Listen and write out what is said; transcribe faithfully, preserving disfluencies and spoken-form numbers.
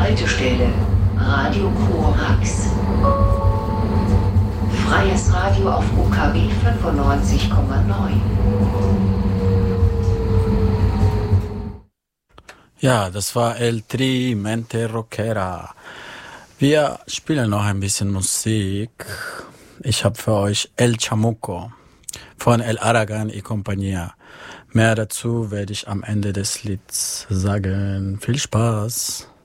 Haltestelle Radio Korax. Freies Radio auf U K W fünfundneunzig Komma neun. Ja, das war El Tri Mente Rockera. Wir spielen noch ein bisschen Musik. Ich habe für euch El Chamuco von El Aragan y Compañía. Mehr dazu werde ich am Ende des Lieds sagen. Viel Spaß!